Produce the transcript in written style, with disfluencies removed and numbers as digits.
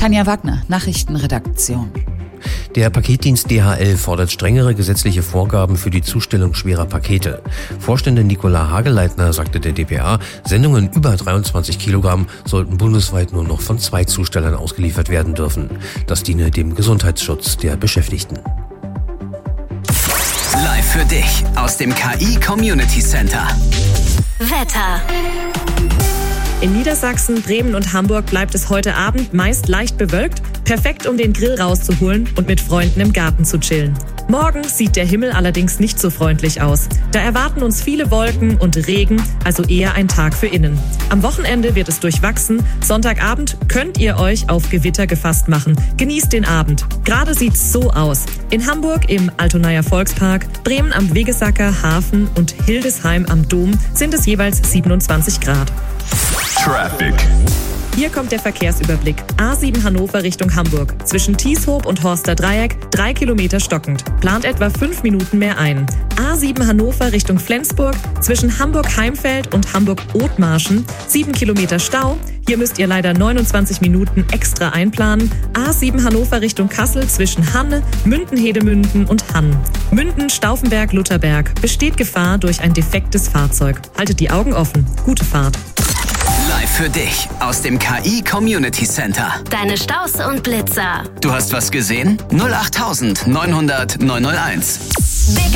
Tanja Wagner, Nachrichtenredaktion. Der Paketdienst DHL fordert strengere gesetzliche Vorgaben für die Zustellung schwerer Pakete. Vorständin Nicola Hageleitner sagte der dpa, Sendungen über 23 Kilogramm sollten bundesweit nur noch von 2 Zustellern ausgeliefert werden dürfen. Das diene dem Gesundheitsschutz der Beschäftigten. Live für dich aus dem KI Community Center. Wetter. In Niedersachsen, Bremen und Hamburg bleibt es heute Abend meist leicht bewölkt. Perfekt, um den Grill rauszuholen und mit Freunden im Garten zu chillen. Morgen sieht der Himmel allerdings nicht so freundlich aus. Da erwarten uns viele Wolken und Regen, also eher ein Tag für innen. Am Wochenende wird es durchwachsen. Sonntagabend könnt ihr euch auf Gewitter gefasst machen. Genießt den Abend. Gerade sieht's so aus. In Hamburg im Altonaer Volkspark, Bremen am Wegesacker Hafen und Hildesheim am Dom sind es jeweils 27 Grad. Traffic. Hier kommt der Verkehrsüberblick. A7 Hannover Richtung Hamburg. Zwischen Tieshoop und Horster Dreieck 3 Kilometer stockend. Plant etwa 5 Minuten mehr ein. A7 Hannover Richtung Flensburg. Zwischen Hamburg-Heimfeld und Hamburg-Othmarschen 7 Kilometer Stau. Hier müsst ihr leider 29 Minuten extra einplanen. A7 Hannover Richtung Kassel zwischen Hanne, Münden-Hedemünden und Hann. Münden, Stauffenberg, Lutherberg. Besteht Gefahr durch ein defektes Fahrzeug. Haltet die Augen offen. Gute Fahrt. Live für dich aus dem KI Community Center. Deine Staus und Blitzer. Du hast was gesehen? 08900 901.